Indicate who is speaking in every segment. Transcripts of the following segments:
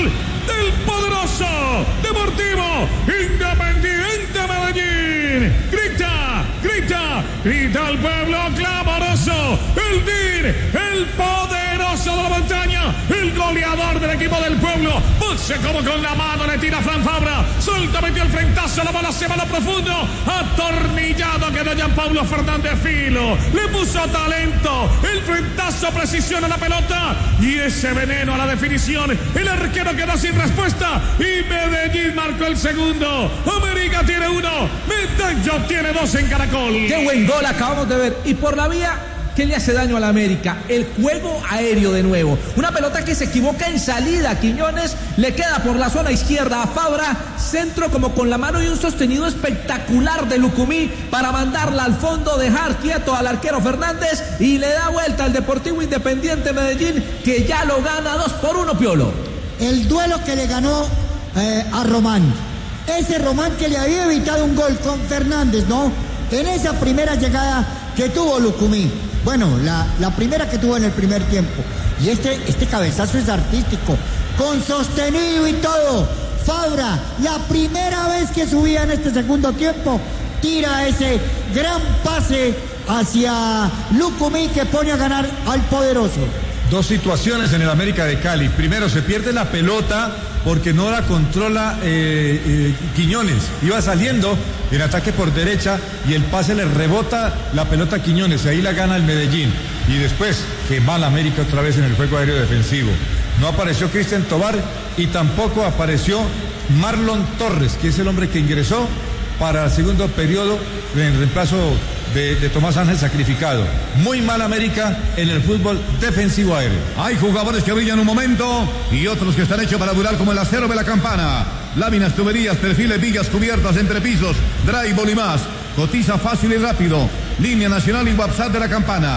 Speaker 1: del poderoso Deportivo Independiente Medellín. Grita el pueblo clamoroso, el DIR, el poderoso de la montaña, el goleador del equipo del pueblo. Pulse como con la mano, le tira Fran Fabra, suelta, metió el frentazo, la bola se va a lo profundo, atornillado quedó Gianpaulo Fernández Filo, le puso talento, el frentazo, precisión a la pelota y ese veneno a la definición. El arquero quedó sin respuesta y Medellín marcó el segundo. América tiene uno, Medallo tiene dos en Caracol.
Speaker 2: Qué buen gol acabamos de ver. Y por la vía que le hace daño a la América, el juego aéreo de nuevo. Una pelota que se equivoca en salida. Quiñones le queda por la zona izquierda a Fabra, centro como con la mano y un sostenido espectacular de Lucumí para mandarla al fondo, dejar quieto al arquero Fernández y le da vuelta al Deportivo Independiente Medellín, que ya lo gana 2-1, Piolo.
Speaker 3: El duelo que le ganó a Román, ese Román que le había evitado un gol con Fernández, ¿no? En esa primera llegada que tuvo Lucumí. Bueno, la primera que tuvo en el primer tiempo. Y este cabezazo es artístico, con sostenido y todo. Fabra, la primera vez que subía en este segundo tiempo, tira ese gran pase hacia Lucumí que pone a ganar al poderoso.
Speaker 4: Dos situaciones en el América de Cali. Primero, se pierde la pelota porque no la controla Quiñones. Iba saliendo en ataque por derecha y el pase le rebota la pelota a Quiñones. Ahí la gana el Medellín. Y después, que va la América otra vez en el juego aéreo defensivo. No apareció Cristian Tobar y tampoco apareció Marlon Torres, que es el hombre que ingresó para el segundo periodo en reemplazo de Tomás Ángel sacrificado. Muy mal América en el fútbol defensivo aéreo.
Speaker 5: Hay jugadores que brillan un momento y otros que están hechos para durar, como el acero de la Campana. Láminas, tuberías, perfiles, vigas, cubiertas, entrepisos, drywall y más. Cotiza fácil y rápido. Línea nacional y WhatsApp de la Campana.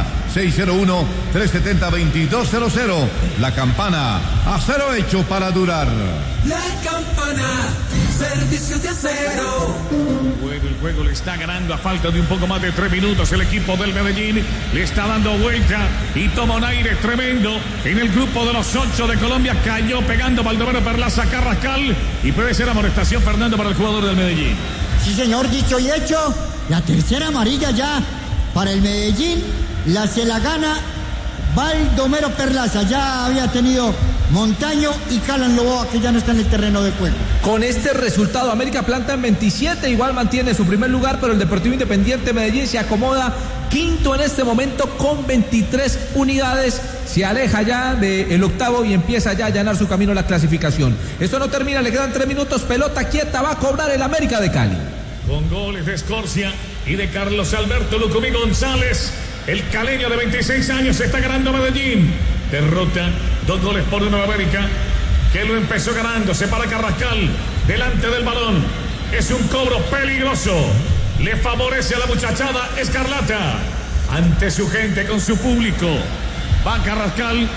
Speaker 5: 601-370-2200. La Campana, acero hecho para durar.
Speaker 6: La Campana, servicios de acero.
Speaker 1: Bueno, el juego le está ganando a falta de un poco más de 3 minutos. El equipo del Medellín le está dando vuelta y toma un aire tremendo. En el grupo de los 8 de Colombia cayó pegando Baldomero Perlaza Carrascal y puede ser amonestación, Fernando, para el jugador del Medellín.
Speaker 3: Sí, señor, dicho y hecho. La tercera amarilla ya para el Medellín. Se la gana Baldomero Perlaza. Ya había tenido Montaño y Calan Loboa, que ya no está en el terreno de juego.
Speaker 2: Con este resultado, América planta en 27, igual mantiene su primer lugar, pero el Deportivo Independiente Medellín se acomoda quinto en este momento con 23 unidades. Se aleja ya del octavo y empieza ya a allanar su camino a la clasificación. Esto no termina, le quedan 3 minutos, pelota quieta, va a cobrar el América de Cali.
Speaker 1: Con goles de Escorcia y de Carlos Alberto Lucumí González, el caleño de 26 años está ganando Medellín. Derrota 2-1 de América, que lo empezó ganando. Se para Carrascal delante del balón. Es un cobro peligroso. Le favorece a la muchachada escarlata ante su gente, con su público. Va Carrascal.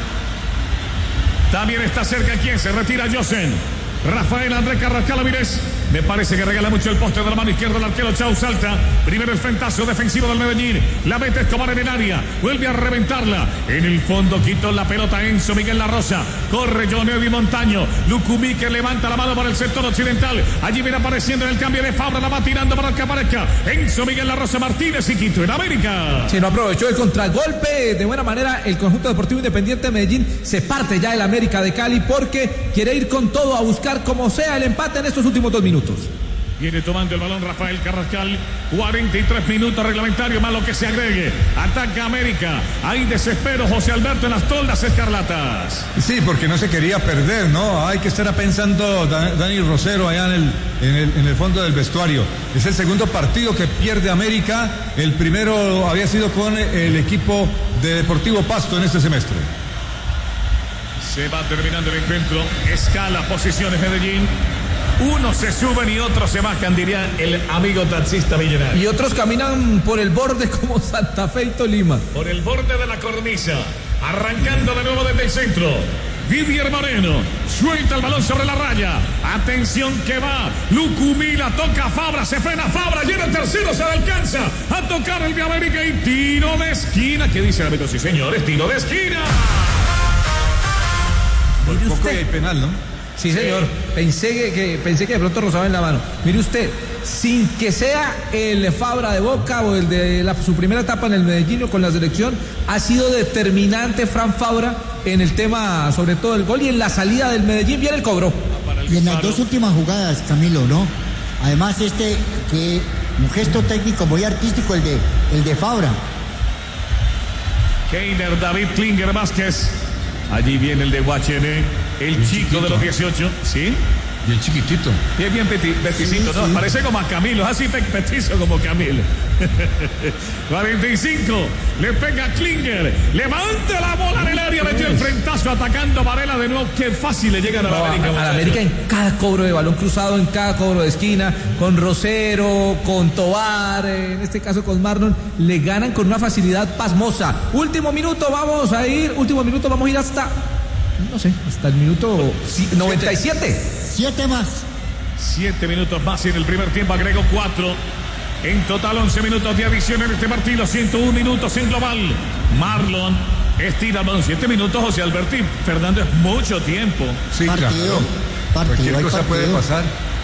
Speaker 1: También está cerca quien se retira, Josen. Rafael Andrés Carrascal Avilés. Me parece que regala mucho el poste de la mano izquierda. El arquero Chau salta. Primero el frentazo defensivo del Medellín. La mete Escobar en el área. Vuelve a reventarla. En el fondo quitó la pelota Enzo Miguel La Rosa. Corre Johnny Montaño. Lucumí, que levanta la mano para el sector occidental. Allí viene apareciendo en el cambio de Fabra. La va tirando para que aparezca Enzo Miguel La Rosa Martínez y Quito en América.
Speaker 2: Se no aprovechó el contragolpe de buena manera. El conjunto deportivo Independiente de Medellín. Se parte ya el América de Cali porque quiere ir con todo a buscar como sea el empate en estos últimos 2 minutos.
Speaker 1: Viene tomando el balón Rafael Carrascal. 43 minutos reglamentario, más lo que se agregue. Ataca América. Hay desespero, José Alberto, en las toldas escarlatas.
Speaker 4: Sí, porque no se quería perder, ¿no? Hay que estar pensando Dani Rosero allá en el fondo del vestuario. Es el segundo partido que pierde América. El primero había sido con el equipo de Deportivo Pasto en este semestre.
Speaker 1: Se va terminando el encuentro. Escala posiciones Medellín. Unos se suben y otros se bajan, diría el amigo taxista millonario.
Speaker 2: Y otros caminan por el borde como Santa Fe y Tolima.
Speaker 1: Por el borde de la cornisa. Arrancando de nuevo desde el centro. Didier Moreno suelta el balón sobre la raya. Atención que va. Lucumí la toca Fabra. Se frena Fabra. Llega el tercero. Se le alcanza a tocar el de América. Y tiro de esquina. ¿Qué dice el árbitro? Sí, señores. Tiro de esquina.
Speaker 4: Por poco y hay penal, ¿no?
Speaker 2: Sí, señor. Pensé que de pronto rozaba en la mano. Mire usted, sin que sea el Fabra de Boca o el de su primera etapa en el Medellín o con la selección, ha sido determinante Fran Fabra en el tema, sobre todo el gol y en la salida del Medellín. Viene el cobro.
Speaker 3: Y en las dos últimas jugadas, Camilo, ¿no? Además, que un gesto técnico muy artístico, el de Fabra.
Speaker 1: Keiner David Klinger Vázquez. Allí viene el de Guachene, el chico de los 18, ¿sí?
Speaker 4: Bien chiquitito.
Speaker 1: Bien peticito, ¿no? Sí. Parece como a Camilo, así petizo como Camilo. 45, le pega Klinger, levanta la bola en el área, metió el frentazo atacando Varela de nuevo. Qué fácil le llegan a la América.
Speaker 2: A la América en cada cobro de balón cruzado, en cada cobro de esquina, con Rosero, con Tobar, en este caso con Marlon, le ganan con una facilidad pasmosa. Último minuto, vamos a ir hasta, no sé, hasta el minuto 97.
Speaker 3: 7 más.
Speaker 1: 7 minutos más y en el primer tiempo agregó 4. En total 11 minutos de adición en este partido, 101 minutos en global. Marlon estira 7 minutos, José Alberti. Fernando, es mucho tiempo.
Speaker 4: Sí,
Speaker 3: partido,
Speaker 4: cualquier cosa puede pasar.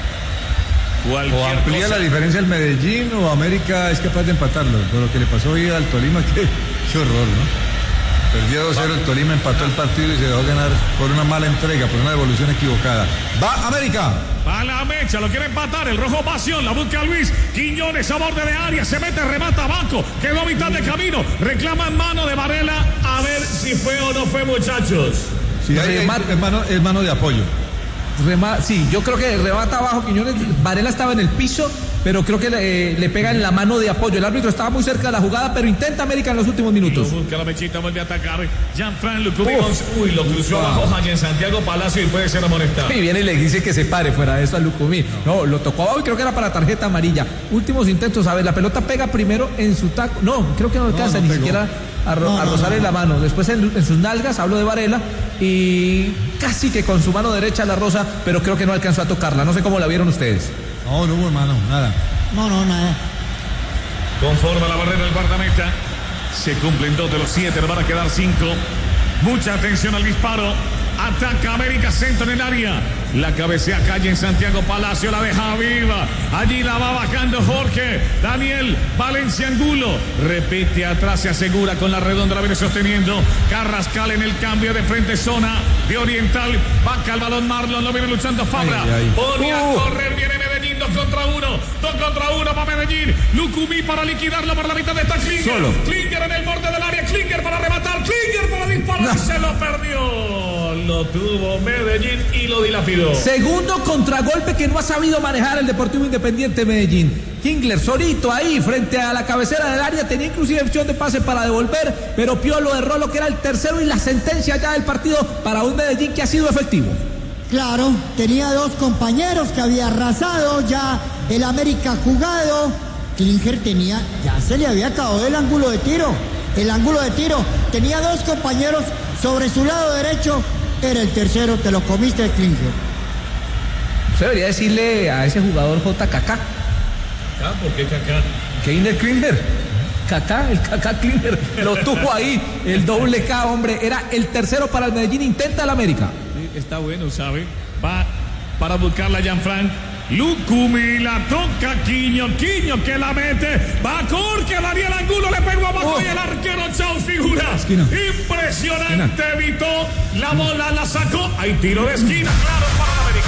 Speaker 4: O amplía la diferencia el Medellín o América es capaz de empatarlo. Por lo que le pasó hoy al Tolima, qué horror, ¿no? Perdió 2-0 el Tolima, empató el partido y se dejó ganar por una mala entrega, por una devolución equivocada. ¡Va América!
Speaker 1: Va la mecha, lo quiere empatar, el rojo pasión, la busca Luis Quiñones a borde de área, se mete, remata abajo, quedó a mitad de camino, reclama en mano de Varela, a ver si fue o no fue, muchachos.
Speaker 4: Sí, es mano de apoyo.
Speaker 2: Sí, yo creo que remata abajo Quiñones, Varela estaba en el piso, pero creo que le pega en la mano de apoyo. El árbitro estaba muy cerca de la jugada, pero intenta América en los últimos minutos.
Speaker 1: Busca la mechita, vuelve a atacar. Jean-Franc Lucumí. Uy, lo cruzó abajo allá en Santiago Palacio y puede ser amonestado.
Speaker 2: Y viene y le dice que se pare fuera de eso a Lucumí. No, lo tocó abajo y creo que era para tarjeta amarilla. Últimos intentos, a ver, la pelota pega primero en su taco. No, creo que no alcanza ni siquiera a rozarle la mano. Después en sus nalgas, hablo de Varela, y casi que con su mano derecha la roza, pero creo que no alcanzó a tocarla. No sé cómo la vieron ustedes.
Speaker 4: No hubo, hermano, nada.
Speaker 3: No, nada.
Speaker 1: Conforma la barrera del guardameta. Se cumplen 2 de los 7, le van a quedar 5. Mucha atención al disparo. Ataca América, centro en el área. La cabecea calle en Santiago Palacio, la deja viva. Allí la va bajando Jorge Daniel Valencia Angulo. Repite atrás, se asegura con la redonda, la viene sosteniendo. Carrascal en el cambio de frente, zona de Oriental. Vaca el balón Marlon, lo viene luchando Fabra. Pone a correr, viene Medellín, 2 contra 1. 2 contra 1 para Medellín. Lucumí para liquidarlo por la mitad de esta Klinger. Klinger en el borde del área, Klinger para rematar, Klinger para disparar y se lo perdió. Lo tuvo Medellín y lo dilapidó.
Speaker 2: Segundo contragolpe que no ha sabido manejar el Deportivo Independiente Medellín. Kingler solito ahí frente a la cabecera del área, tenía inclusive opción de pase para devolver, pero Piolo erró lo que era el tercero y la sentencia ya del partido para un Medellín que ha sido efectivo.
Speaker 3: Claro, tenía 2 compañeros que había arrasado, ya el América jugado. Klinger ya se le había acabado el ángulo de tiro. Tenía 2 compañeros sobre su lado derecho, era el tercero, te lo comiste, Klinger.
Speaker 2: Usted debería decirle a ese jugador JKK.
Speaker 1: ¿Por qué Kaká?
Speaker 2: Keiner Klinger. Kaká, el Kaká Klinger lo tuvo ahí, el doble K, hombre, era el tercero para el Medellín, intenta el América.
Speaker 1: Sí, está bueno, ¿sabe? Va para buscarla Jean-Franc. Lucumí la toca Quiño que la mete, va Jorge Daniel Angulo, le pegó abajo y el arquero chao figura. Impresionante, evitó la bola, la sacó, hay tiro de esquina, claro, para la América.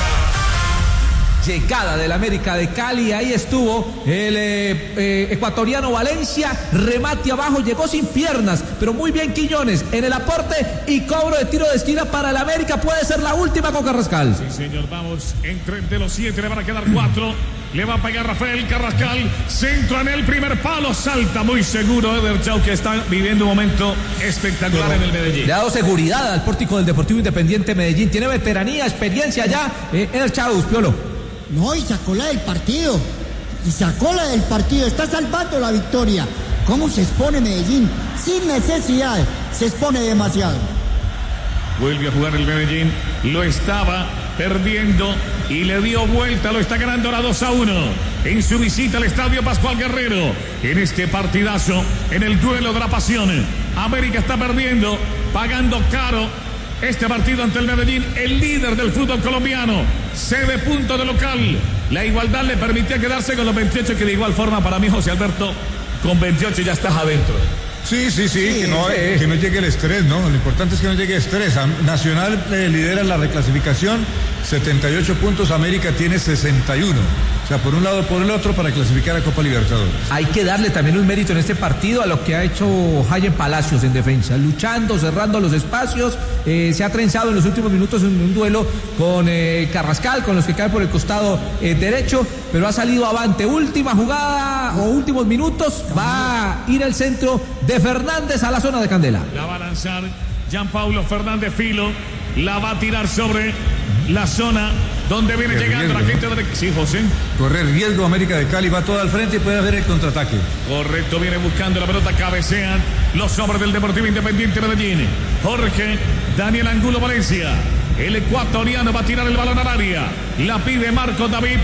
Speaker 2: Llegada del América de Cali, ahí estuvo el ecuatoriano Valencia, remate abajo, llegó sin piernas, pero muy bien Quiñones en el aporte y cobro de tiro de esquina para el América, puede ser la última con Carrascal.
Speaker 1: Sí señor, vamos, entre los 7 le van a quedar 4, le va a pegar Rafael Carrascal, centro en el primer palo, salta muy seguro Eder Chau, que está viviendo un momento espectacular en el Medellín.
Speaker 2: Le ha dado seguridad al pórtico del Deportivo Independiente Medellín, tiene veteranía, experiencia ya, Eder Chau, Piolo.
Speaker 3: No, y sacó la del partido. Está salvando la victoria. ¿Cómo se expone Medellín? Sin necesidad. Se expone demasiado.
Speaker 1: Vuelve a jugar el Medellín. Lo estaba perdiendo y le dio vuelta. Lo está ganando ahora 2-1. En su visita al estadio Pascual Guerrero. En este partidazo, en el duelo de la pasión. América está perdiendo, pagando caro. este partido ante el Medellín, el líder del fútbol colombiano, 6 puntos de local. La igualdad le permitía quedarse con los 28, que de igual forma para mí, José Alberto, con 28 ya estás adentro.
Speaker 4: Sí, que no llegue el estrés, ¿no? Lo importante es que no llegue estrés. Nacional lidera la reclasificación, 78 puntos, América tiene 61. O sea, por un lado por el otro para clasificar a Copa Libertadores.
Speaker 2: Hay que darle también un mérito en este partido a lo que ha hecho Jaime Palacios en defensa, luchando, cerrando los espacios, se ha trenzado en los últimos minutos en un duelo con Carrascal, con los que caen por el costado derecho, pero ha salido avante. Última jugada o últimos minutos, va a ir el centro de Fernández a la zona de Candela.
Speaker 1: La va a lanzar Gianpaulo Fernández Filo, la va a tirar sobre la zona donde viene llegando la gente de... Sí, José.
Speaker 4: Corre riesgo América de Cali, va todo al frente y puede haber el contraataque.
Speaker 1: Correcto, viene buscando la pelota, cabecean los hombres del Deportivo Independiente Medellín. Jorge Daniel Angulo Valencia, el ecuatoriano, va a tirar el balón al área. La pide Marcos David.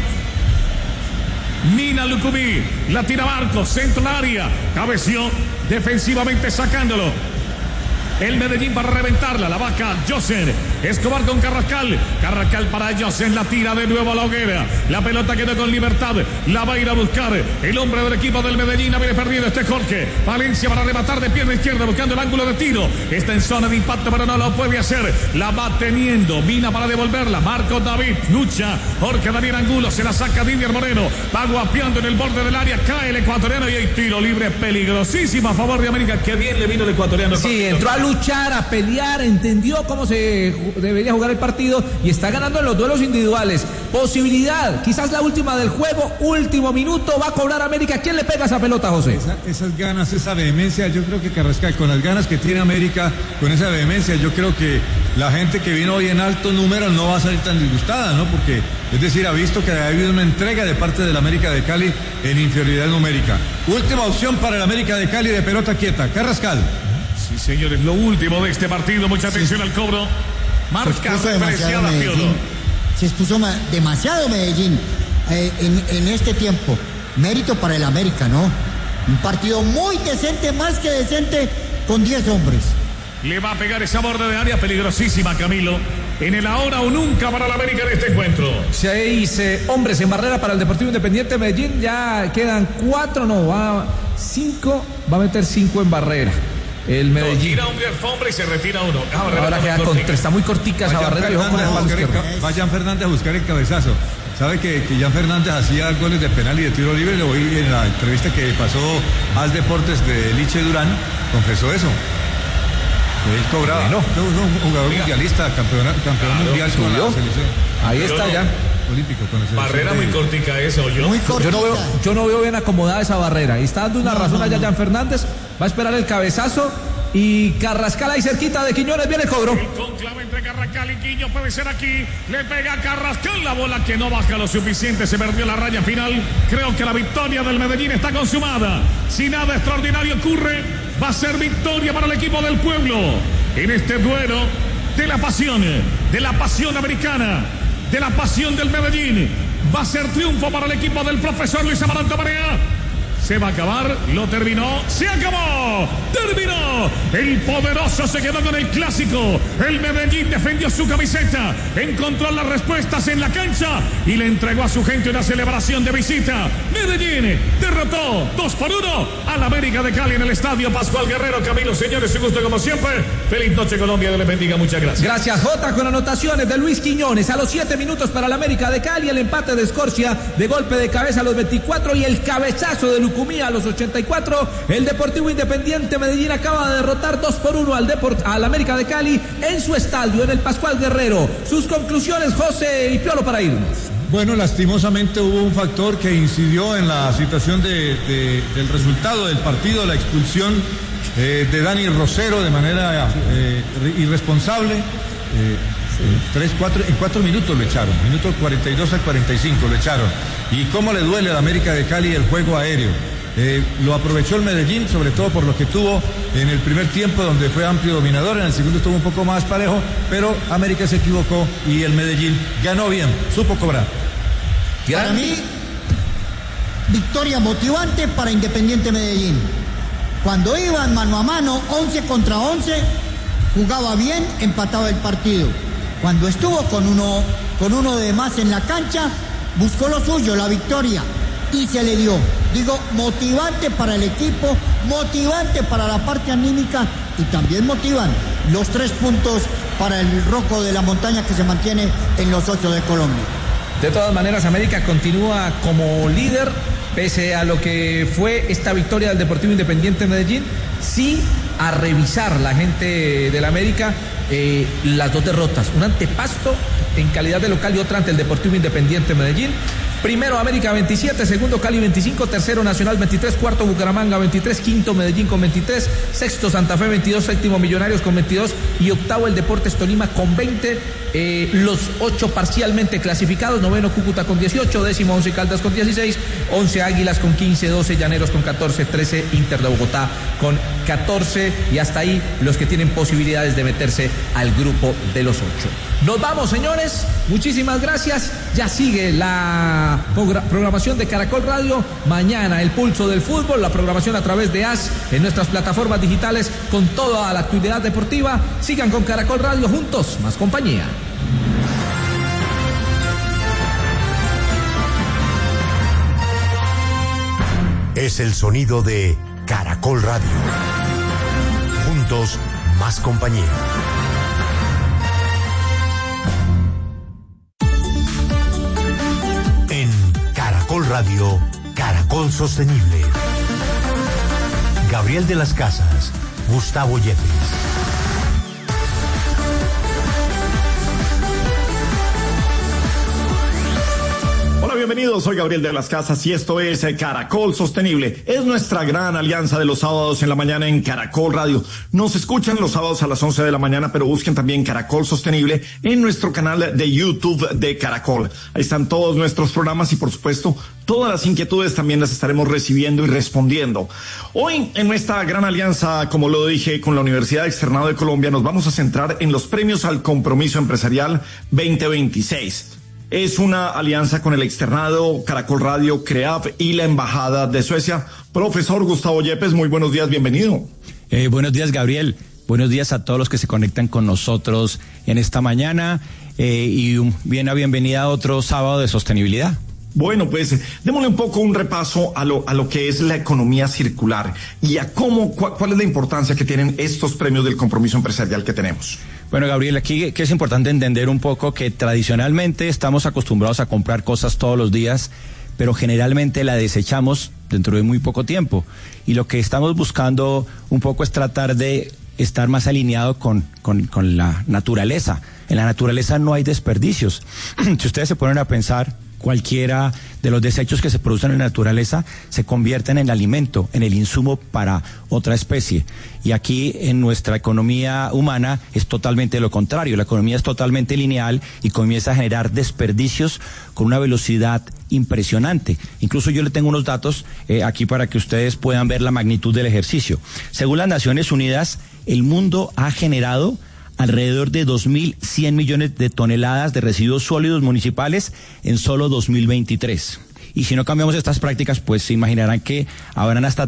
Speaker 1: Mina Lucumí, la tira Marcos, centro al área. Cabeció defensivamente sacándolo. El Medellín para reventarla, la vaca Josen Escobar con Carrascal para Josen, la tira de nuevo a la hoguera, la pelota quedó con Libertad, la va a ir a buscar el hombre del equipo del Medellín, la viene perdido Jorge Valencia para rematar de pierna izquierda buscando el ángulo de tiro, está en zona de impacto pero no lo puede hacer, la va teniendo, Mina para devolverla, Marcos David, lucha, Jorge Daniel Angulo, se la saca Didier Moreno, va guapeando en el borde del área, cae el ecuatoriano y hay tiro libre peligrosísimo a favor de América, que bien le vino el ecuatoriano.
Speaker 2: Sí, entró a luchar, a pelear, entendió cómo se debería jugar el partido y está ganando en los duelos individuales. Posibilidad, quizás la última del juego, último minuto, va a cobrar América. ¿Quién le pega esa pelota, José?
Speaker 4: Esas ganas, esa vehemencia, yo creo que Carrascal, con las ganas que tiene América, con esa vehemencia, yo creo que la gente que vino hoy en alto número no va a salir tan disgustada, ¿no? Porque, es decir, ha visto que ha habido una entrega de parte del América de Cali en inferioridad numérica. Última opción para el América de Cali de pelota quieta, Carrascal.
Speaker 1: Sí, señores, lo último de este partido, mucha atención al cobro. Marca referenciada, Fiodor.
Speaker 3: Se expuso demasiado Medellín en este tiempo. Mérito para el América, ¿no? Un partido muy decente, más que decente, con 10 hombres.
Speaker 1: Le va a pegar esa borde de área peligrosísima, Camilo. En el ahora o nunca para la América en este encuentro.
Speaker 2: 6 hombres en barrera para el Deportivo Independiente Medellín. Ya quedan 4, no, va 5, va a meter 5 en barrera. El Medellín.
Speaker 1: Tira un alfombra y se retira uno.
Speaker 2: Ahora queda con 3, está muy cortica esa barrera.
Speaker 4: Vayan Fernández a buscar el cabezazo. Sabe que Jan Fernández hacía goles de penal y de tiro libre. Lo oí en la entrevista que pasó al Deportes de Liche Durán. Confesó eso. Él cobraba.
Speaker 2: Bueno.
Speaker 4: Un jugador mundialista, campeón mundial con la selección.
Speaker 2: Ahí está ya.
Speaker 4: Olímpico con la selección.
Speaker 1: Barrera muy cortica esa, ¿o yo?
Speaker 3: Muy cortica.
Speaker 2: Yo no veo bien acomodada esa barrera. Y está dando una razón allá Jan Fernández. Va a esperar el cabezazo. Y Carrascal ahí cerquita de Quiñones, viene el cobro.
Speaker 1: El conclave entre Carrascal y Quiño puede ser aquí. Le pega a Carrascal, la bola que no baja lo suficiente. Se perdió la raya final. Creo que la victoria del Medellín está consumada. Si nada extraordinario ocurre, va a ser victoria para el equipo del pueblo. En este duelo de la pasión americana, de la pasión del Medellín. Va a ser triunfo para el equipo del profesor Luis Amaranto Marea. Se va a acabar, lo terminó, se acabó, terminó. El poderoso se quedó con el clásico. El Medellín defendió su camiseta, encontró las respuestas en la cancha y le entregó a su gente una celebración de visita. Medellín derrotó 2-1 al América de Cali en el estadio Pascual Guerrero. Camilo, señores, un gusto como siempre. Feliz noche, Colombia, Dios les bendiga, muchas gracias.
Speaker 2: Gracias, Jota, con anotaciones de Luis Quiñones a los 7 minutos para el América de Cali, el empate de Escorcia de golpe de cabeza a los 24 y el cabezazo de Lucumí a los 84. El Deportivo Independiente Medellín acaba de derrotar 2-1 al América de Cali en su estadio, en el Pascual Guerrero. Sus conclusiones, José y Piolo, para irnos.
Speaker 4: Bueno, lastimosamente hubo un factor que incidió en la situación del resultado del partido, la expulsión de Dani Rosero de manera irresponsable. En 4 minutos lo echaron, minutos 42 al 45 lo echaron. Y cómo le duele al América de Cali el juego aéreo. Lo aprovechó el Medellín, sobre todo por lo que tuvo en el primer tiempo, donde fue amplio dominador. En el segundo estuvo un poco más parejo, pero América se equivocó y el Medellín ganó bien, supo cobrar.
Speaker 3: Para mí, victoria motivante para Independiente Medellín. Cuando iban mano a mano, 11 contra 11, jugaba bien, empataba el partido. Cuando estuvo con uno de más en la cancha, buscó lo suyo, la victoria, y se le dio. Digo, motivante para el equipo, motivante para la parte anímica, y también motivan los 3 puntos para el Roco de la Montaña, que se mantiene en los 8 de Colombia.
Speaker 2: De todas maneras, América continúa como líder, pese a lo que fue esta victoria del Deportivo Independiente Medellín. Sí, a revisar la gente del América las 2 derrotas, un ante Pasto en calidad de local y otra ante el Deportivo Independiente Medellín. Primero América 27, segundo Cali 25, tercero Nacional 23, cuarto Bucaramanga 23, quinto Medellín con 23, sexto Santa Fe 22, séptimo Millonarios con 22 y octavo el Deportes Tolima con 20. Los 8 parcialmente clasificados, noveno Cúcuta con 18, décimo 11 Caldas con 16, 11 Águilas con 15, 12 Llaneros con 14, 13 Inter de Bogotá con 14 y hasta ahí los que tienen posibilidades de meterse al grupo de los 8. Nos vamos, señores, muchísimas gracias. Ya sigue la programación de Caracol Radio. Mañana el pulso del fútbol, la programación a través de AS en nuestras plataformas digitales con toda la actividad deportiva. Sigan con Caracol Radio, juntos, más compañía.
Speaker 7: Es el sonido de Caracol Radio. Juntos, más compañía. En Caracol Radio, Caracol Sostenible. Gabriel de las Casas, Gustavo Yepes.
Speaker 8: Bienvenidos, soy Gabriel de las Casas y esto es Caracol Sostenible. Es nuestra gran alianza de los sábados en la mañana en Caracol Radio. Nos escuchan los sábados a las 11 de la mañana, pero busquen también Caracol Sostenible en nuestro canal de YouTube de Caracol. Ahí están todos nuestros programas y, por supuesto, todas las inquietudes también las estaremos recibiendo y respondiendo. Hoy, en nuestra gran alianza, como lo dije, con la Universidad Externado de Colombia, nos vamos a centrar en los premios al compromiso empresarial 2026. Es una alianza con el Externado, Caracol Radio, CREAF y la Embajada de Suecia. Profesor Gustavo Yepes, muy buenos días, bienvenido.
Speaker 9: Buenos días, Gabriel. Buenos días a todos los que se conectan con nosotros en esta mañana y una bienvenida a otro sábado de sostenibilidad.
Speaker 8: Bueno, pues démosle un poco un repaso a lo que es la economía circular y a cuál es la importancia que tienen estos premios del compromiso empresarial que tenemos.
Speaker 9: Bueno, Gabriel, aquí que es importante entender un poco que tradicionalmente estamos acostumbrados a comprar cosas todos los días, pero generalmente la desechamos dentro de muy poco tiempo. Y lo que estamos buscando un poco es tratar de estar más alineado con la naturaleza. En la naturaleza no hay desperdicios. Si ustedes se ponen a pensar, cualquiera de los desechos que se producen en la naturaleza se convierten en alimento, en el insumo para otra especie. Y aquí en nuestra economía humana es totalmente lo contrario. La economía es totalmente lineal y comienza a generar desperdicios con una velocidad impresionante. Incluso yo le tengo unos datos aquí para que ustedes puedan ver la magnitud del ejercicio. Según las Naciones Unidas, el mundo ha generado alrededor de 2.100 millones de toneladas de residuos sólidos municipales en solo 2023. Y si no cambiamos estas prácticas, pues se imaginarán que habrán hasta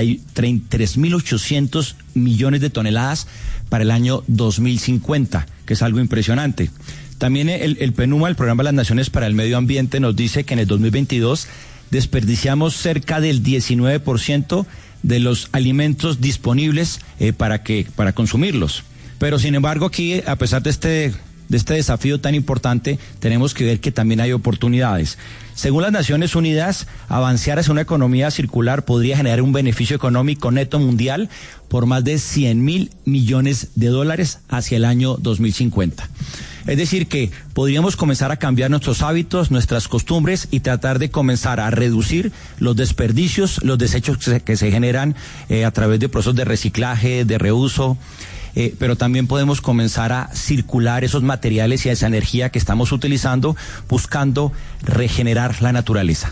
Speaker 9: 33.800 millones de toneladas para el año 2050, que es algo impresionante. También el PNUMA, el Programa de las Naciones para el Medio Ambiente, nos dice que en el 2022 desperdiciamos cerca del 19% de los alimentos disponibles para consumirlos. Pero sin embargo aquí, a pesar de este desafío tan importante, tenemos que ver que también hay oportunidades. Según las Naciones Unidas, avanzar hacia una economía circular podría generar un beneficio económico neto mundial por más de 100.000 millones de dólares hacia el año 2050. Es decir, que podríamos comenzar a cambiar nuestros hábitos, nuestras costumbres y tratar de comenzar a reducir los desperdicios, los desechos que se generan a través de procesos de reciclaje, de reuso. Pero también podemos comenzar a circular esos materiales y esa energía que estamos utilizando buscando regenerar la naturaleza.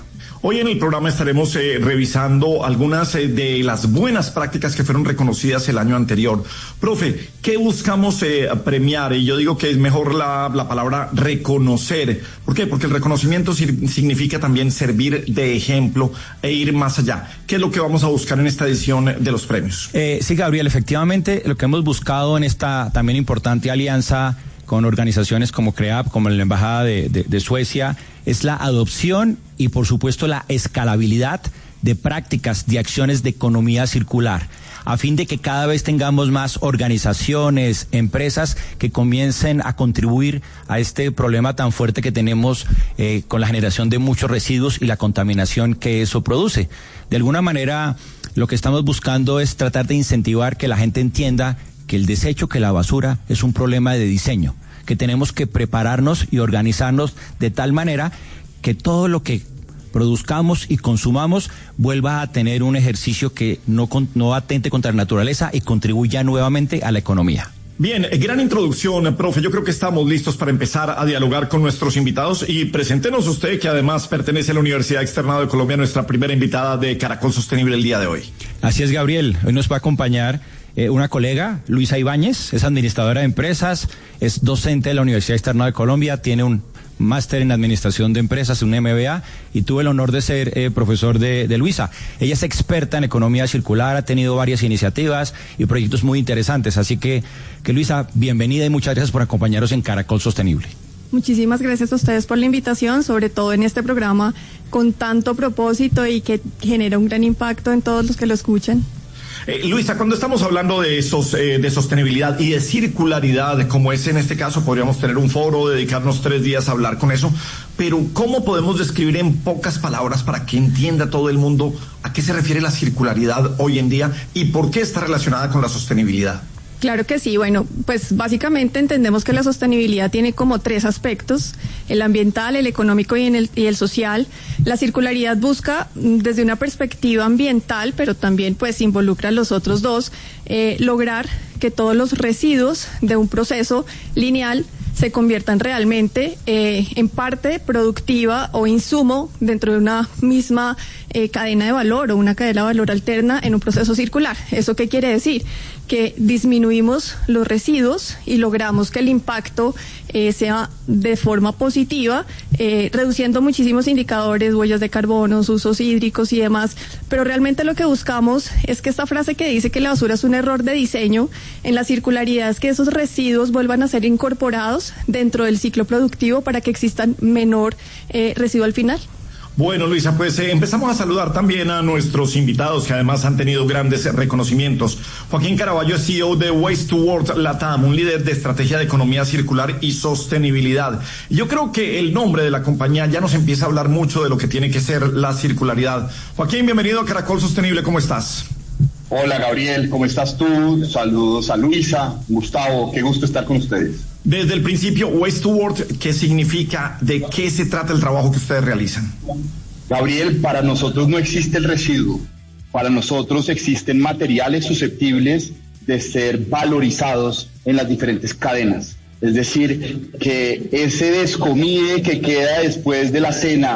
Speaker 8: Hoy en el programa estaremos revisando algunas de las buenas prácticas que fueron reconocidas el año anterior. Profe, ¿qué buscamos premiar? Y yo digo que es mejor la palabra reconocer. ¿Por qué? Porque el reconocimiento significa también servir de ejemplo e ir más allá. ¿Qué es lo que vamos a buscar en esta edición de los premios?
Speaker 9: Sí, Gabriel, efectivamente lo que hemos buscado en esta también importante alianza con organizaciones como CREAP, como la Embajada de Suecia, es la adopción y por supuesto la escalabilidad de prácticas, de acciones de economía circular, a fin de que cada vez tengamos más organizaciones, empresas que comiencen a contribuir a este problema tan fuerte que tenemos con la generación de muchos residuos y la contaminación que eso produce. De alguna manera, lo que estamos buscando es tratar de incentivar que la gente entienda que el desecho, que la basura es un problema de diseño, que tenemos que prepararnos y organizarnos de tal manera que todo lo que produzcamos y consumamos vuelva a tener un ejercicio que no atente contra la naturaleza y contribuya nuevamente a la economía.
Speaker 8: Bien, gran introducción, profe. Yo creo que estamos listos para empezar a dialogar con nuestros invitados y preséntenos usted, que además pertenece a la Universidad Externado de Colombia, nuestra primera invitada de Caracol Sostenible el día de hoy.
Speaker 9: Así es, Gabriel. Hoy nos va a acompañar una colega, Luisa Ibáñez, es administradora de empresas, es docente de la Universidad Externado de Colombia, tiene un máster en administración de empresas, un MBA, y tuve el honor de ser profesor de Luisa. Ella es experta en economía circular, ha tenido varias iniciativas y proyectos muy interesantes, así que Luisa, bienvenida y muchas gracias por acompañarnos en Caracol Sostenible.
Speaker 10: Muchísimas gracias a ustedes por la invitación, sobre todo en este programa con tanto propósito y que genera un gran impacto en todos los que lo escuchan.
Speaker 8: Luisa, cuando estamos hablando de sostenibilidad y de circularidad, como es en este caso, podríamos tener un foro, dedicarnos 3 días a hablar con eso, pero ¿cómo podemos describir en pocas palabras para que entienda todo el mundo a qué se refiere la circularidad hoy en día y por qué está relacionada con la sostenibilidad?
Speaker 10: Claro que sí. Bueno, pues básicamente entendemos que la sostenibilidad tiene como 3 aspectos: el ambiental, el económico y el social. La circularidad busca desde una perspectiva ambiental, pero también pues involucra a los otros dos, lograr que todos los residuos de un proceso lineal se conviertan realmente en parte productiva o insumo dentro de una misma cadena de valor o una cadena de valor alterna en un proceso circular. ¿Eso qué quiere decir? Que disminuimos los residuos y logramos que el impacto sea de forma positiva, reduciendo muchísimos indicadores, huellas de carbono, usos hídricos y demás, pero realmente lo que buscamos es que esta frase que dice que la basura es un error de diseño, en la circularidad es que esos residuos vuelvan a ser incorporados dentro del ciclo productivo para que existan menor residuo al final.
Speaker 8: Bueno, Luisa, pues empezamos a saludar también a nuestros invitados que además han tenido grandes reconocimientos. Joaquín Caraballo es CEO de Waste to World Latam, un líder de estrategia de economía circular y sostenibilidad. Yo creo que el nombre de la compañía ya nos empieza a hablar mucho de lo que tiene que ser la circularidad. Joaquín, bienvenido a Caracol Sostenible, ¿cómo estás?
Speaker 11: Hola Gabriel, ¿cómo estás tú? Saludos a Luisa, Gustavo, qué gusto estar con ustedes.
Speaker 8: Desde el principio, Waste to World, ¿qué significa? ¿De qué se trata el trabajo que ustedes realizan?
Speaker 11: Gabriel, para nosotros no existe el residuo. Para nosotros existen materiales susceptibles de ser valorizados en las diferentes cadenas. Es decir, que ese descomide que queda después de la cena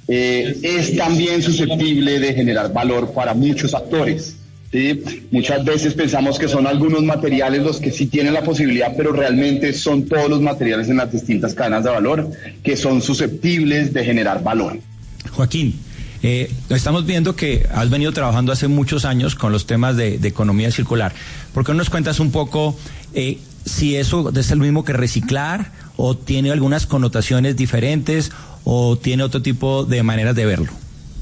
Speaker 11: es también susceptible de generar valor para muchos actores. ¿Sí? Muchas veces pensamos que son algunos materiales los que sí tienen la posibilidad, pero realmente son todos los materiales en las distintas cadenas de valor que son susceptibles de generar valor.
Speaker 9: Joaquín, estamos viendo que has venido trabajando hace muchos años con los temas de economía circular. ¿Por qué no nos cuentas un poco si eso es el mismo que reciclar o tiene algunas connotaciones o tiene otro tipo de maneras de verlo?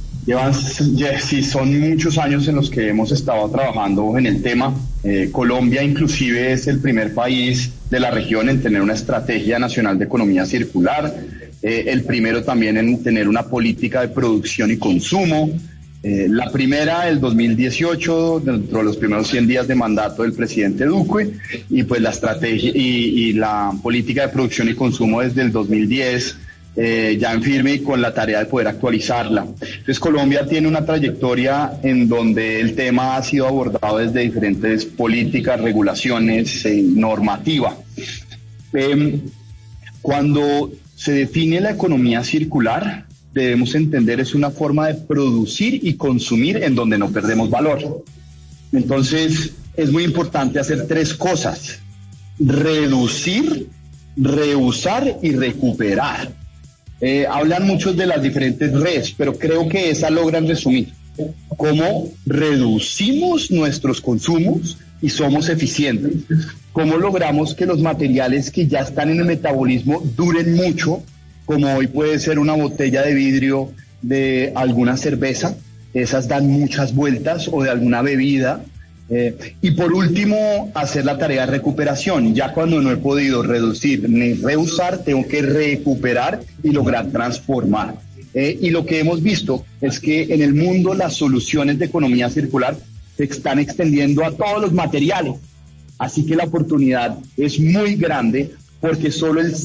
Speaker 11: Sí, son muchos años en los que hemos estado trabajando en el tema. Colombia inclusive es el primer país de la región en tener una estrategia nacional de economía circular, el primero también en tener una política de producción y consumo. La primera, el 2018, dentro de los primeros 100 días de mandato del presidente Duque, y pues la estrategia y la política de producción y consumo desde el 2010, ya en firme y con la tarea de poder actualizarla. Entonces Colombia tiene una trayectoria en donde el tema ha sido abordado desde diferentes políticas, regulaciones, normativa. Cuando se define la economía circular, debemos entender es una forma de producir y consumir en donde no perdemos valor. Entonces, es muy importante hacer 3 cosas: reducir, reusar y recuperar. Hablan muchos de las diferentes redes, pero creo que esas logran resumir cómo reducimos nuestros consumos y somos eficientes, cómo logramos que los materiales que ya están en el metabolismo duren mucho, como hoy puede ser una botella de vidrio de alguna cerveza, esas dan muchas vueltas, o de alguna bebida. Y por último, hacer la tarea de recuperación. Ya cuando no he podido reducir ni reusar, tengo que recuperar y lograr transformar. Y lo que hemos visto es que en el mundo las soluciones de economía circular se están extendiendo a todos los materiales. Así que la oportunidad es muy grande, porque solo el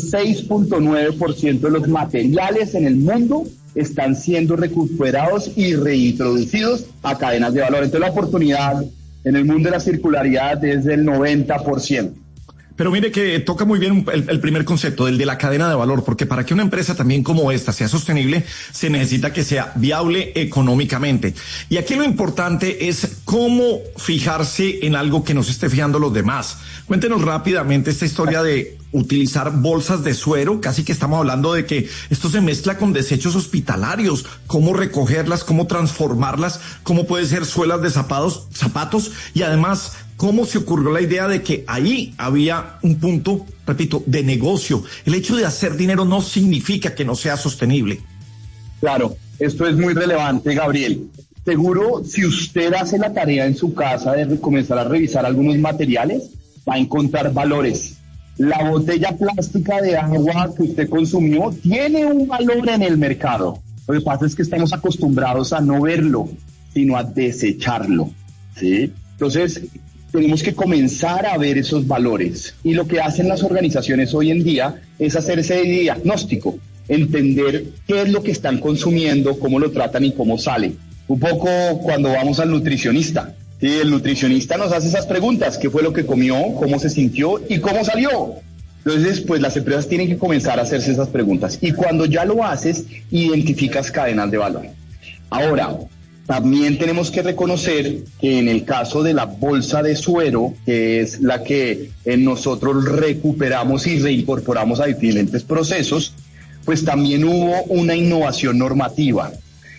Speaker 11: 6.9% de los materiales en el mundo están siendo recuperados y reintroducidos a cadenas de valor. Entonces la oportunidad en el mundo de la circularidad es del 90%.
Speaker 8: Pero mire que toca muy bien el primer concepto, el de la cadena de valor, porque para que una empresa también como esta sea sostenible, se necesita que sea viable económicamente. Y aquí lo importante es cómo fijarse en algo que nos esté fijando los demás. Cuéntenos rápidamente esta historia de utilizar bolsas de suero, casi que estamos hablando de que esto se mezcla con desechos hospitalarios, cómo recogerlas, cómo transformarlas, cómo puede ser suelas de zapatos y además cómo se ocurrió la idea de que ahí había un punto, repito, de negocio. El hecho de hacer dinero no significa que no sea sostenible.
Speaker 11: Claro, esto es muy relevante, Gabriel. Seguro, si usted hace la tarea en su casa de comenzar a revisar algunos materiales, va a encontrar valores. La botella plástica de agua que usted consumió tiene un valor en el mercado. Lo que pasa es que estamos acostumbrados a no verlo, sino a desecharlo, ¿sí? Entonces, tenemos que comenzar a ver esos valores. Y lo que hacen las organizaciones hoy en día es hacer ese diagnóstico, entender qué es lo que están consumiendo, cómo lo tratan y cómo sale. Un poco cuando vamos al nutricionista. Sí, el nutricionista nos hace esas preguntas: ¿qué fue lo que comió? ¿Cómo se sintió? ¿Y cómo salió? Entonces, pues las empresas tienen que comenzar a hacerse esas preguntas. Y cuando ya lo haces, identificas cadenas de valor. Ahora, también tenemos que reconocer que en el caso de la bolsa de suero, que es la que nosotros recuperamos y reincorporamos a diferentes procesos, pues también hubo una innovación normativa.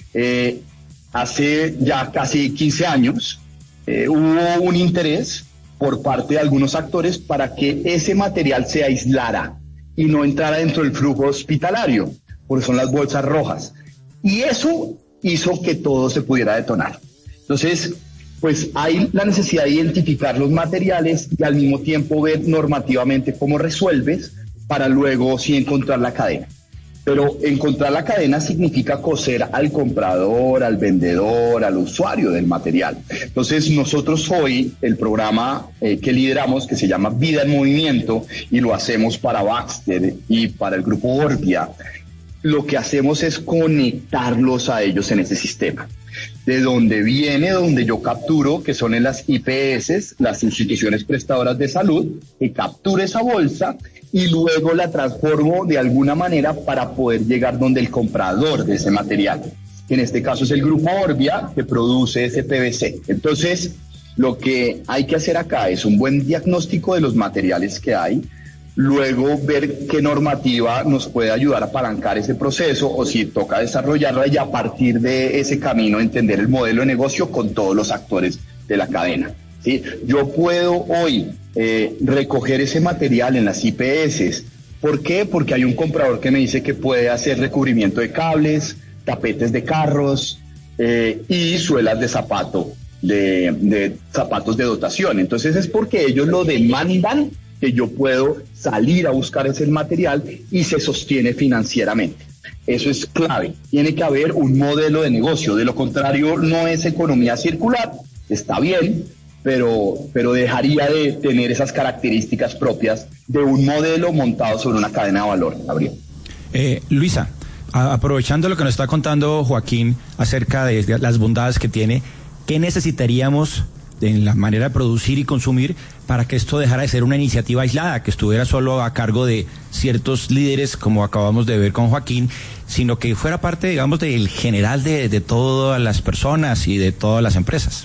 Speaker 11: Hace ya casi 15 años, hubo un interés por parte de algunos actores para que ese material se aislara y no entrara dentro del flujo hospitalario, porque son las bolsas rojas. Y eso hizo que todo se pudiera detonar. Entonces, pues hay la necesidad de identificar los materiales y al mismo tiempo ver normativamente cómo resuelves para luego sí encontrar la cadena. Pero encontrar la cadena significa coser al comprador, al vendedor, al usuario del material. Entonces nosotros hoy, el programa que lideramos, que se llama Vida en Movimiento, y lo hacemos para Baxter y para el Grupo Orbia, lo que hacemos es conectarlos a ellos en ese sistema. De donde viene, donde yo capturo, que son en las IPS, las instituciones prestadoras de salud, que capture esa bolsa y luego la transformo de alguna manera para poder llegar donde el comprador de ese material, que en este caso es el Grupo Orbia, que produce ese PVC. Entonces, lo que hay que hacer acá es un buen diagnóstico de los materiales que hay, luego ver qué normativa nos puede ayudar a apalancar ese proceso, o si toca desarrollarla, y a partir de ese camino entender el modelo de negocio con todos los actores de la cadena, ¿sí? Yo puedo hoy recoger ese material en las IPS. ¿Por qué? Porque hay un comprador que me dice que puede hacer recubrimiento de cables, tapetes de carros y suelas de zapato, de zapatos de dotación. Entonces es porque ellos lo demandan, que yo puedo salir a buscar ese material y se sostiene financieramente. Eso es clave. Tiene que haber un modelo de negocio. De lo contrario, no es economía circular. Está bien, pero dejaría de tener esas características propias de un modelo montado sobre una cadena de valor, Gabriel.
Speaker 9: Luisa, aprovechando lo que nos está contando Joaquín acerca de las bondades que tiene, ¿qué necesitaríamos en la manera de producir y consumir, para que esto dejara de ser una iniciativa aislada, que estuviera solo a cargo de ciertos líderes, como acabamos de ver con Joaquín, sino que fuera parte, digamos, del general de todas las personas y de todas las empresas.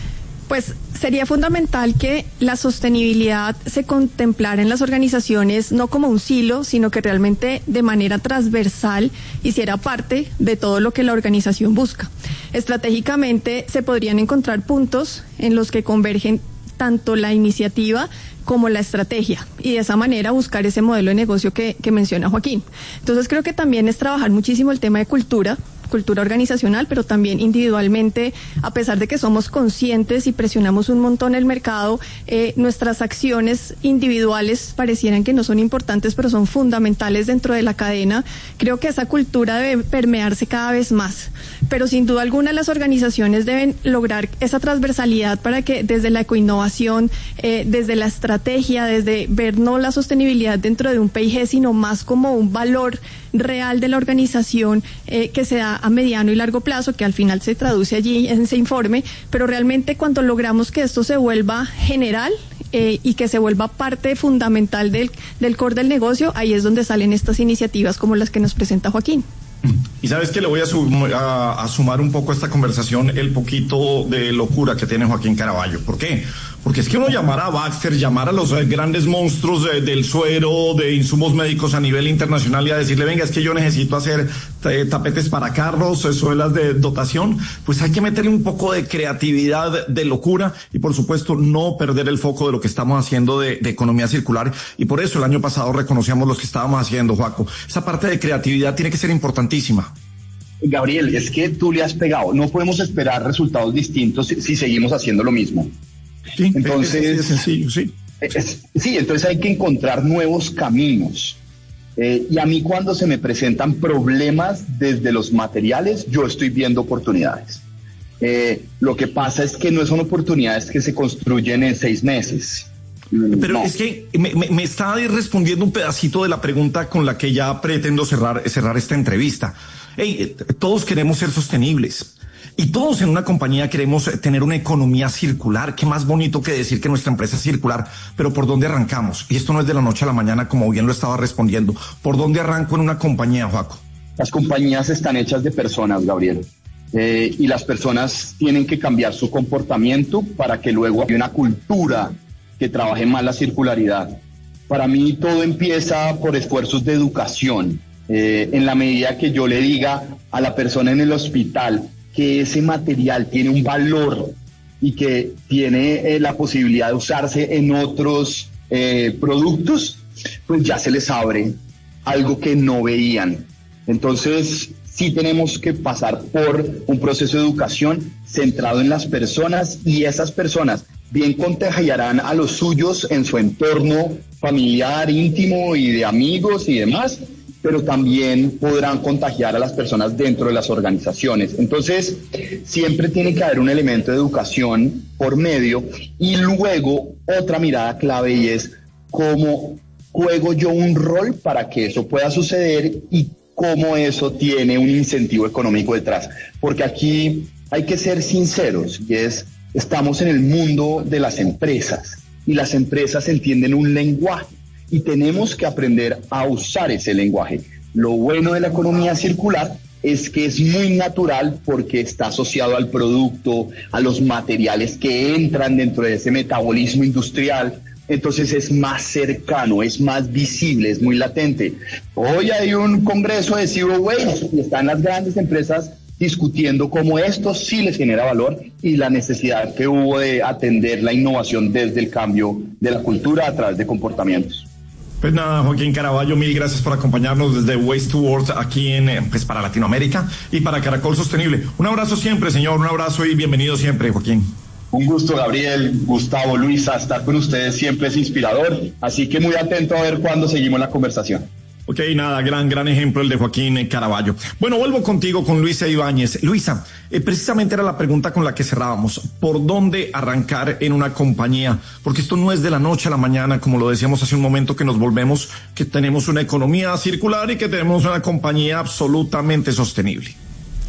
Speaker 10: Pues sería fundamental que la sostenibilidad se contemplara en las organizaciones no como un silo, sino que realmente de manera transversal hiciera parte de todo lo que la organización busca. Estratégicamente se podrían encontrar puntos en los que convergen tanto la iniciativa como la estrategia, y de esa manera buscar ese modelo de negocio que menciona Joaquín. Entonces creo que también es trabajar muchísimo el tema de cultura organizacional, pero también individualmente, a pesar de que somos conscientes y presionamos un montón el mercado, nuestras acciones individuales parecieran que no son importantes, pero son fundamentales dentro de la cadena. Creo que esa cultura debe permearse cada vez más, pero sin duda alguna las organizaciones deben lograr esa transversalidad para que desde la ecoinnovación, desde la estrategia, desde ver no la sostenibilidad dentro de un PIG, sino más como un valor real de la organización que se da a mediano y largo plazo, que al final se traduce allí en ese informe, pero realmente cuando logramos que esto se vuelva general y que se vuelva parte fundamental del core del negocio, ahí es donde salen estas iniciativas como las que nos presenta Joaquín.
Speaker 8: Y sabes que le voy a sumar un poco a esta conversación el poquito de locura que tiene Joaquín Caraballo. ¿Por qué? Porque es que uno llamar a Baxter, llamar a los grandes monstruos del suero, de insumos médicos a nivel internacional y a decirle, venga, es que yo necesito hacer tapetes para carros, suelas de dotación, pues hay que meterle un poco de creatividad, de locura y por supuesto no perder el foco de lo que estamos haciendo de economía circular, y por eso el año pasado reconocíamos los que estábamos haciendo, Joaco. Esa parte de creatividad tiene que ser importantísima.
Speaker 11: Gabriel, es que tú le has pegado. No podemos esperar resultados distintos si seguimos haciendo lo mismo.
Speaker 8: Sí,
Speaker 11: entonces,
Speaker 8: es sencillo, sí.
Speaker 11: Sí, entonces hay que encontrar nuevos caminos. Y a mí cuando se me presentan problemas desde los materiales, yo estoy viendo oportunidades. Lo que pasa es que no son oportunidades que se construyen en 6 meses.
Speaker 8: Pero no. Es que me está respondiendo un pedacito de la pregunta con la que ya pretendo cerrar esta entrevista. Todos queremos ser sostenibles. Y todos en una compañía queremos tener una economía circular. Qué más bonito que decir que nuestra empresa es circular. Pero ¿por dónde arrancamos? Y esto no es de la noche a la mañana, como bien lo estaba respondiendo. ¿Por dónde arranco en una compañía, Joaco?
Speaker 11: Las compañías están hechas de personas, Gabriel. Y las personas tienen que cambiar su comportamiento para que luego haya una cultura que trabaje más la circularidad. Para mí todo empieza por esfuerzos de educación. En la medida que yo le diga a la persona en el hospital que ese material tiene un valor y que tiene la posibilidad de usarse en otros productos, pues ya se les abre algo que no veían. Entonces, sí tenemos que pasar por un proceso de educación centrado en las personas, y esas personas bien contagiarán a los suyos en su entorno familiar, íntimo y de amigos y demás, pero también podrán contagiar a las personas dentro de las organizaciones. Entonces, siempre tiene que haber un elemento de educación por medio, y luego otra mirada clave, y es cómo juego yo un rol para que eso pueda suceder y cómo eso tiene un incentivo económico detrás. Porque aquí hay que ser sinceros, y estamos en el mundo de las empresas, y las empresas entienden un lenguaje, y tenemos que aprender a usar ese lenguaje. Lo bueno de la economía circular es que es muy natural porque está asociado al producto, a los materiales que entran dentro de ese metabolismo industrial. Entonces es más cercano, es más visible, es muy latente. Hoy hay un congreso de Zero Waste y están las grandes empresas discutiendo cómo esto sí les genera valor y la necesidad que hubo de atender la innovación desde el cambio de la cultura a través de comportamientos.
Speaker 8: Pues nada, Joaquín Caraballo, mil gracias por acompañarnos desde Waste to World aquí pues para Latinoamérica y para Caracol Sostenible. Un abrazo siempre, señor, un abrazo y bienvenido siempre, Joaquín.
Speaker 11: Un gusto, Gabriel, Gustavo, Luisa, estar con ustedes siempre es inspirador, así que muy atento a ver cuándo seguimos la conversación.
Speaker 8: Ok, nada, gran ejemplo el de Joaquín Caraballo. Bueno, vuelvo contigo con Luisa Ibáñez. Luisa, precisamente era la pregunta con la que cerrábamos. ¿Por dónde arrancar en una compañía? Porque esto no es de la noche a la mañana, como lo decíamos hace un momento, que nos volvemos, que tenemos una economía circular y que tenemos una compañía absolutamente sostenible.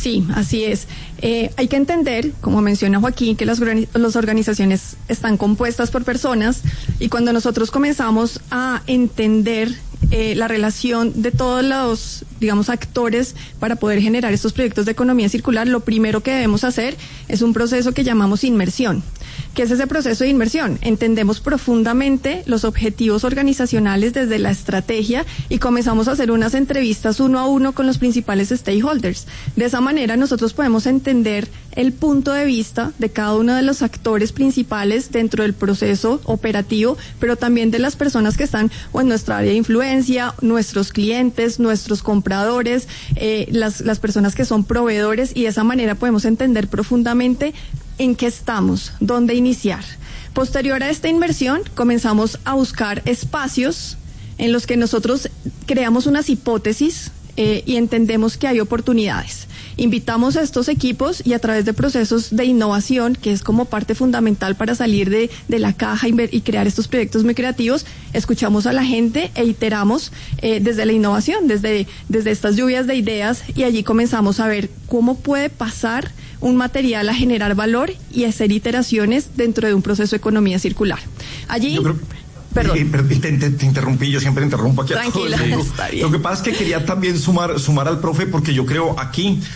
Speaker 10: Sí, así es. Hay que entender, como menciona Joaquín, que las organizaciones están compuestas por personas, y cuando nosotros comenzamos a entender la relación de todos los, digamos, actores para poder generar estos proyectos de economía circular, lo primero que debemos hacer es un proceso que llamamos inmersión. ¿Qué es ese proceso de inmersión? Entendemos profundamente los objetivos organizacionales desde la estrategia y comenzamos a hacer unas entrevistas 1 a 1 con los principales stakeholders. De esa manera nosotros podemos entender el punto de vista de cada uno de los actores principales dentro del proceso operativo, pero también de las personas que están en nuestra área de influencia, nuestros clientes, nuestros compradores, las personas que son proveedores, y de esa manera podemos entender profundamente en qué estamos, dónde iniciar. Posterior a esta inversión, comenzamos a buscar espacios en los que nosotros creamos unas hipótesis y entendemos que hay oportunidades. Invitamos a estos equipos y a través de procesos de innovación, que es como parte fundamental para salir de la caja y crear estos proyectos muy creativos, escuchamos a la gente e iteramos desde la innovación, desde estas lluvias de ideas, y allí comenzamos a ver cómo puede pasar un material a generar valor y hacer iteraciones dentro de un proceso de economía circular. Allí...
Speaker 8: Perdón. Te interrumpí, yo siempre interrumpo aquí.
Speaker 10: Tranquila,
Speaker 8: a todos.
Speaker 10: está bien.
Speaker 8: Lo que pasa es que quería también sumar al profe, porque yo creo aquí